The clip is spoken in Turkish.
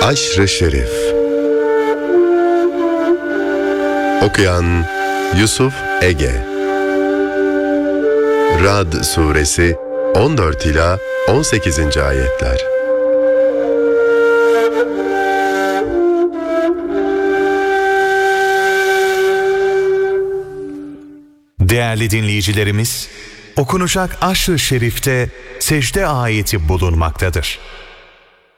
Aşr-ı Şerif. Okuyan Yusuf Ege. Ra'd Suresi 14 ila 18. ayetler. Değerli dinleyicilerimiz, okunacak Aşr-ı Şerif'te secde ayeti bulunmaktadır.